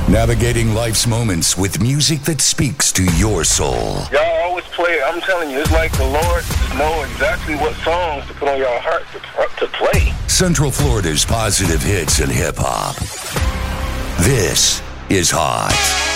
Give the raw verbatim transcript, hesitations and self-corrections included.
Navigating life's moments with music that speaks to your soul. Y'all always play it. I'm telling you, it's like the Lord just know exactly what songs to put on your heart to, to play. Central Florida's positive hits and hip-hop. This is Hot.